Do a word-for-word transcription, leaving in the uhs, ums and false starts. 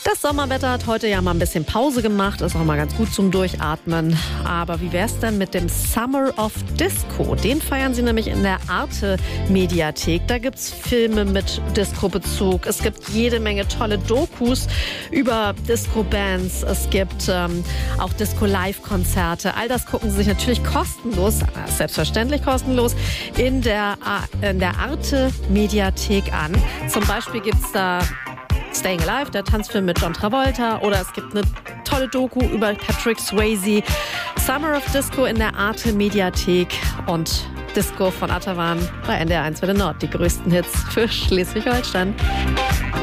Das Sommerwetter hat heute ja mal ein bisschen Pause gemacht, ist auch mal ganz gut zum Durchatmen. Aber wie wär's denn mit dem Summer of Disco? Den feiern sie nämlich in der Arte-Mediathek. Da gibt's Filme mit Disco-Bezug. Es gibt jede Menge tolle Dokus über Disco-Bands. Es gibt ähm, auch Disco-Live-Konzerte. All das gucken sie sich natürlich kostenlos, selbstverständlich kostenlos, in der, in der Arte-Mediathek an. Zum Beispiel gibt's da Staying Alive, der Tanzfilm mit John Travolta, oder es gibt eine tolle Doku über Patrick Swayze. Summer of Disco in der Arte-Mediathek und Disco von Atavan bei N D R eins für den Nord. Die größten Hits für Schleswig-Holstein.